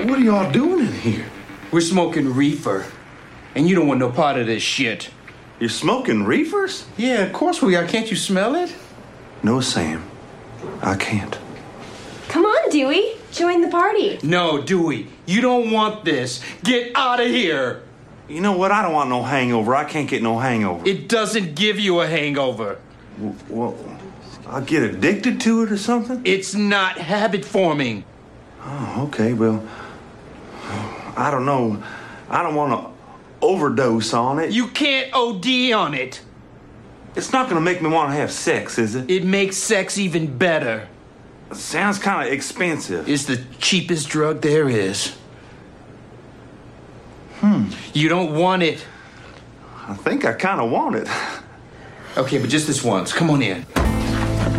What are y'all doing in here? We're smoking reefer. And you don't want no part of this shit. You're smoking reefers? Yeah, of course we are. Can't you smell it? No, Sam. I can't. Come on, Dewey. Join the party. No, Dewey. You don't want this. Get out of here. You know what? I don't want no hangover. I can't get no hangover. It doesn't give you a hangover. Well, I'll get addicted to it or something? It's not habit forming. Oh, okay. Well, I don't know. I don't want to overdose on it. You can't OD on it. It's not going to make me want to have sex, is it? It makes sex even better. It sounds kind of expensive. It's the cheapest drug there is. You don't want it. I think I kind of want it. Okay, but just this once. Come on in.